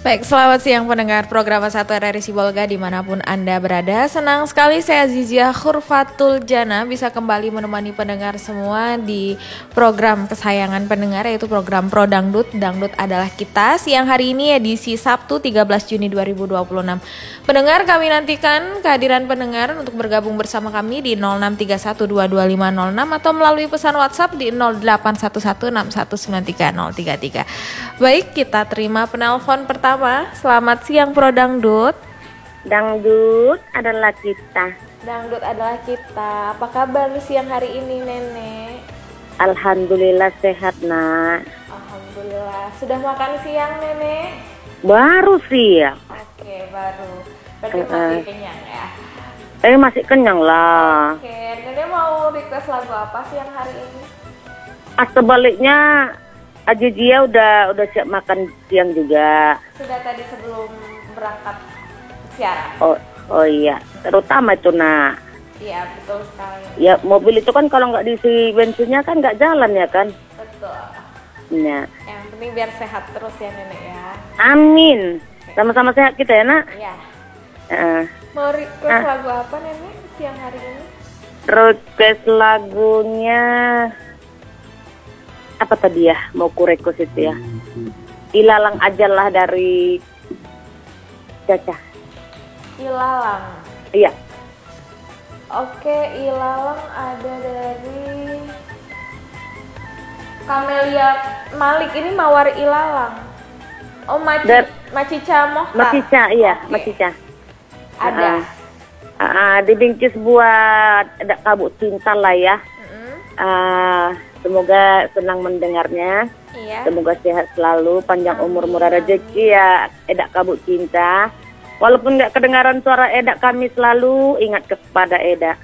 Baik, selamat siang pendengar program 1 RRI Sibolga dimanapun Anda berada. Senang sekali saya Zizia Khurfatul Jana bisa kembali menemani pendengar semua di program kesayangan pendengar, yaitu program Pro Dangdut, Dangdut Adalah Kita. Siang hari ini edisi Sabtu 13 Juni 2026. Pendengar, kami nantikan kehadiran pendengar untuk bergabung bersama kami di 0631225506 atau melalui pesan WhatsApp di 0811619333. Baik, kita terima penelpon pertama. Selamat siang Pro Dangdut. Dangdut adalah kita. Dangdut adalah kita. Apa kabar siang hari ini, Nenek? Alhamdulillah sehat, Nak. Alhamdulillah. Sudah makan siang, Nenek? Baru siang. Oke, baru. Berarti masih kenyang ya? Masih kenyang lah. Oke, Nenek mau request lagu apa siang hari ini? Sebaliknya Ajijia udah siap makan siang juga. Sudah tadi sebelum berangkat siaran. Oh iya, terutama itu, Nak. Iya, betul sekali. Ya, mobil itu kan kalau nggak diisi bensinnya kan nggak jalan ya kan? Betul. Iya. Yang penting biar sehat terus ya, Nenek ya. Amin. Sama-sama sehat kita ya, Nak. Iya. Uh, Mau request lagu apa, Nenek, siang hari ini? Request lagunya apa tadi ya? Mau ku request itu ya. Ilalang ajalah dari Caca. Ilalang. Iya. Oke, Ilalang ada dari Kamelia Malik. Ini Mawar Ilalang. Oh, Macica Mohtar. Macica, iya, okay. Macica. Ada. Dibingkis buat ada kabut cinta lah ya. Semoga senang mendengarnya. Iya. Semoga sehat selalu, panjang umur, murah rezeki ya, Edak Kabut Cinta. Walaupun nggak kedengaran suara Edak, kami selalu ingat kepada Edak.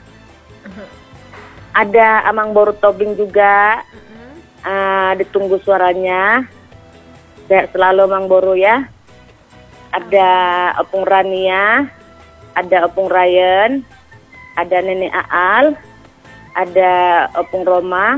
Ada Amang Boru Tobing juga. Ditunggu suaranya. Sehat selalu Amang Boru ya. Ada Opung Rania, ada Opung Ryan, ada Nenek Aal, ada Opung Roma,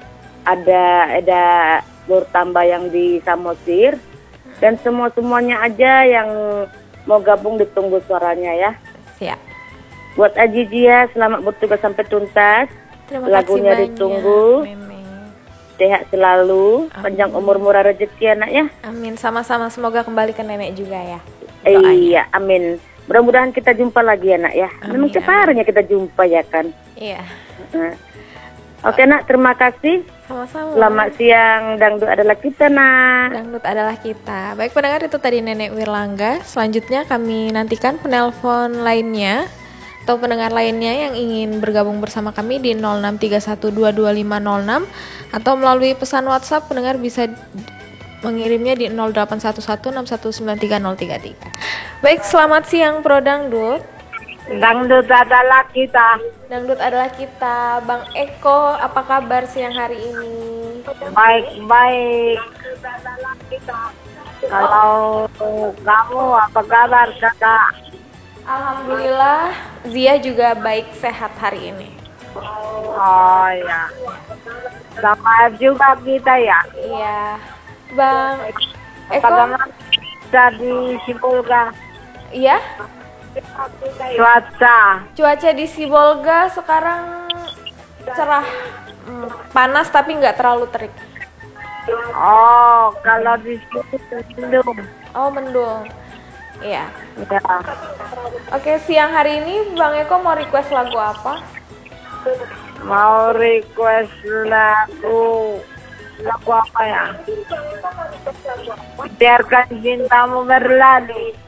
ada bertambah yang di Samosir, dan semuanya aja yang mau gabung ditunggu suaranya ya. Siap. Buat Ajijia, selamat bertugas sampai tuntas. Terima lagunya kasih ditunggu. Meme. Sehat selalu, panjang umur, murah rezeki anak ya. Amin, sama-sama, semoga kembali ke Nenek juga ya. Iya, amin. Mudah-mudahan kita jumpa lagi ya, Nak ya. Memang tiap harinya kita jumpa ya kan. Iya. Oke, Nak, terima kasih. Sama-sama. Selamat siang, Dangdut adalah kita, Nak. Dangdut adalah kita. Baik pendengar, itu tadi Nenek Wirlangga. Selanjutnya kami nantikan penelpon lainnya atau pendengar lainnya yang ingin bergabung bersama kami di 0631225506 atau melalui pesan WhatsApp pendengar bisa mengirimnya di 0811619333. Baik, selamat siang Pro Dangdut. Dangdut adalah kita. Dangdut adalah kita. Bang Eko, apa kabar siang hari ini? Baik. Kalau kamu apa kabar, Kakak? Alhamdulillah, Zia juga baik sehat hari ini. Oh ya. Sama juga kita ya. Iya. Bang Eko. Bagaimana di Sibolga? Iya? Cuaca di Sibolga sekarang cerah, panas tapi nggak terlalu terik. Oh, kalau di sini mendung. Oh, mendung. Iya. Ya. Oke, siang hari ini Bang Eko mau request lagu apa? Mau request lagu apa ya? Biarkan cintamu berlalu.